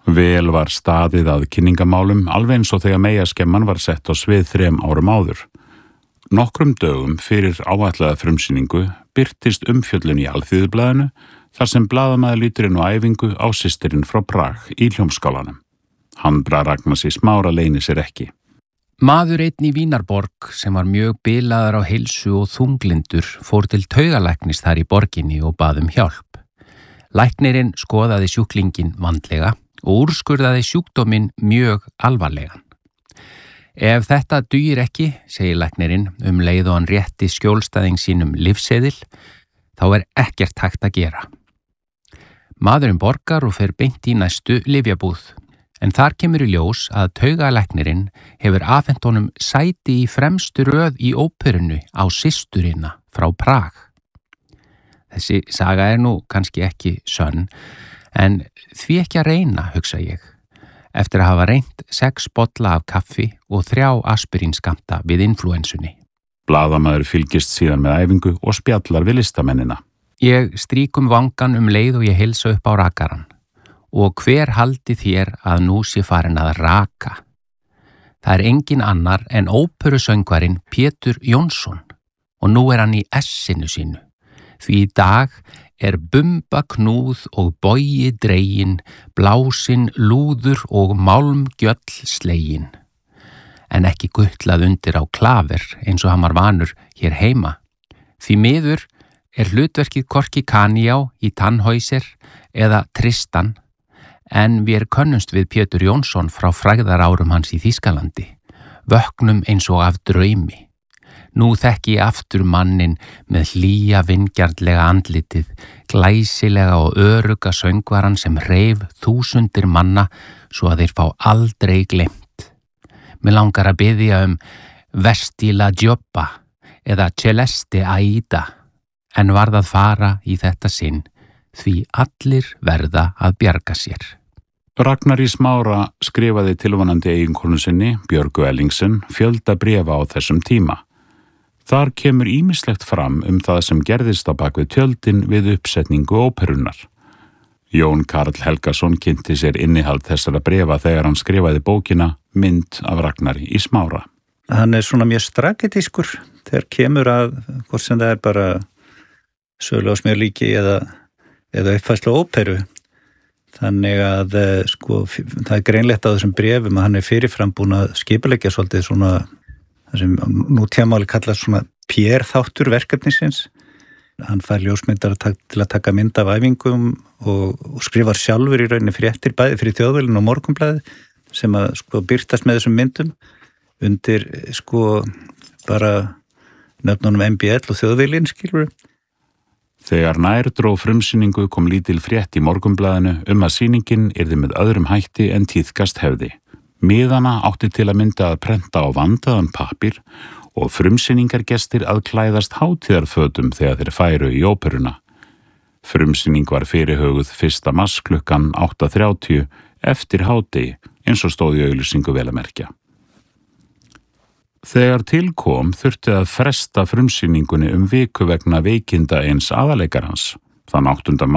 Vel var staðið að kynningamálum alveg eins og þegar meyjaskemman var sett á svið 3 árum áður. Nokkrum dögum fyrir áætlaða frumsýningu birtist umfjöllun í Alþýðublaðinu þar sem blaðamaður lítur inn á æfingu á systirinn frá Prag í Hljómskálanum. Handbra Ragnars í Smára leynir sér ekki. Maður einn í Vínarborg sem var mjög bilaður á heilsu og þunglindur fór til taugalæknis þar í borginni og bað um hjálp. Læknirinn skoðaði sjúklinginn vandlega og úrskurðaði sjúkdóminn mjög alvarlegan. Ef þetta dugir ekki, segir læknirinn leið og hann rétti skjólstæðing sínum lyfseðil, þá ekkert hægt að gera. Maðurinn borgar og fer beint í næstu lyfjabúð, en þar kemur í ljós að taugalæknirinn hefur afhent honum sæti í fremstu röð í óperunni á systurina frá Prag. Þessi saga nú kannski ekki sönn, en því ekki að reyna, hugsa ég, eftir að hafa reynt 6 bolla af kaffi og 3 aspirínskammta við inflúensunni. Blaðamaður fylgist síðan með æfingu og spjallar við listamennina. Ég strýk vangan leið og ég heilsa upp á rakaran. Og hver haldi þér að nú sé farin að raka? Það engin annar en óperusöngvarinn Pétur Jónsson og nú hann í essinu sínu. Því í dag bumba knúð og bogi dregin, blásinn lúður og málmgjöll slegin. En ekki guttlað undir á klaver eins og hann var vanur hér heima. Því miður hlutverkið hvorki Kaniá í Tannhäuser eða Tristan, en við könnumst við Pétur Jónsson frá frægðarárum hans í Þýskalandi, vöknum eins og af draumi. Nú þekki ég aftur mannin með hlýja vingjarnlega andlitið, glæsilega og öruga söngvaran sem reif þúsundir manna svo að þeir fá aldrei gleymt. Mig langar að biðja Vesti la Gioppa eða Celeste Aida, en varð að fara í þetta sinn, því allir verða að bjarga sér. Ragnar í Smára skrifaði tilvonandi eiginkonu sinni, Björgu Ellingsen, fjölda bréfa á þessum tíma. Þar kemur ýmislegt fram það sem gerðist á bak við tjöldin við uppsetningu óperunnar. Jón Karl Helgason kynnti sér innihald þessara bréfa þegar hann skrifaði bókina Mynd af Ragnari í Smára. Hann svona mjög strategiskur þegar kemur að hvort sem það bara sölu á smjörlíki eða uppfærslu á óperu. Þannig að það greinlegt á þessum bréfum að hann fyrirfram búinn að skipuleggja svolítið svona það sem nútímamáli kallast svona PR-þáttur verkefnisins. Hann fær ljósmyndara til að taka mynd af æfingum og skrifar sjálfur í rauninni fréttir bæði fyrir Þjóðviljun og Morgunblaðið sem að birtast með þessum myndum undir bara nöfnunum MBL og Þjóðviljun, skilur. Þegar nær dró frumsýningu kom lítil frétt í Morgunblaðinu að sýningin yrði með öðrum hætti en tíðkast hefði. Miðana átti til að mynda að prenta á vandaðan pappír og frumsýningargestir að klæðast hátíðarfötum þegar þeir færu í óperuna. Frumsýning var fyrirhöguð 1. mars klukkan 8:30 eftir hádegi, eins og stóð í auglýsingu vel að merkja. Þegar til kom þurfti að fresta frumsýningunni viku vegna veikinda eins aðalleikarans. Þann 8.